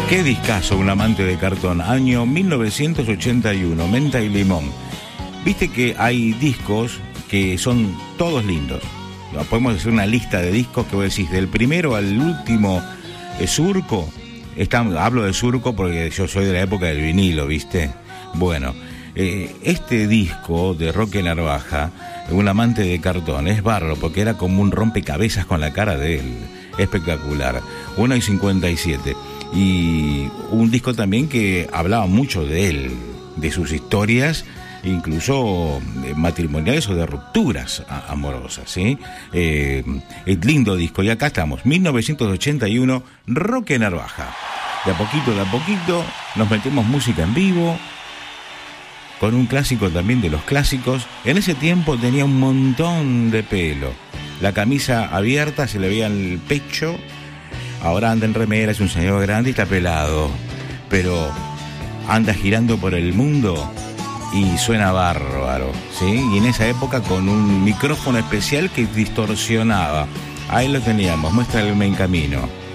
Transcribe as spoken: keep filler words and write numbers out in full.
Qué discazo, Un amante de cartón, año mil novecientos ochenta y uno, Menta y limón. Viste que hay discos que son todos lindos. Podemos hacer una lista de discos que vos decís, del primero al último eh, surco. Está, hablo de surco porque yo soy de la época del vinilo, ¿viste? Bueno, eh, este disco de Roque Narvaja, Un amante de cartón, es bárbaro porque era como un rompecabezas con la cara de él. Espectacular. uno y cincuenta y siete. Y un disco también que hablaba mucho de él, de sus historias, incluso matrimoniales o de rupturas amorosas, ¿sí? Eh, es lindo disco. Y acá estamos, mil novecientos ochenta y uno, Roque Narvaja. De a poquito, de a poquito, nos metemos música en vivo, con un clásico también de los clásicos. En ese tiempo tenía un montón de pelo. La camisa abierta, se le veía el pecho. Ahora anda en remera, es un señor grande y está pelado. Pero anda girando por el mundo y suena bárbaro, ¿sí? Y en esa época con un micrófono especial que distorsionaba. Ahí lo teníamos, muéstrame en camino.